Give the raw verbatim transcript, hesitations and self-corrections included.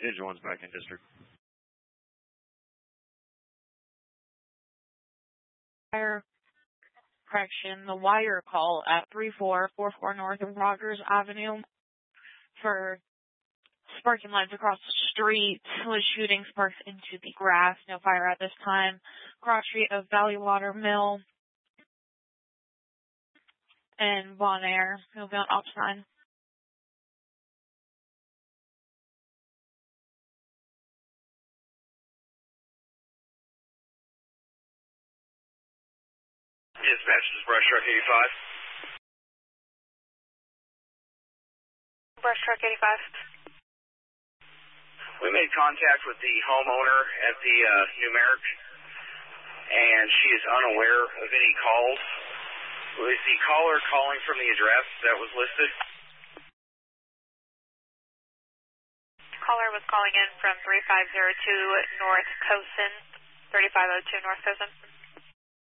Engine one's back in district. Fire correction, the wire call at three four four four North of Rogers Avenue for sparking lights across the street was shooting sparks into the grass. No fire at this time. Cross street of Valley Water Mill and Bon Air. It'll be on op sign. Dispatch, this is Brush Truck eighty-five. Brush Truck eighty-five. We made contact with the homeowner at the uh, Numeric, and she is unaware of any calls. Was the caller calling from the address that was listed? Caller was calling in from three five zero two North Cosin, thirty-five oh two North Cosin.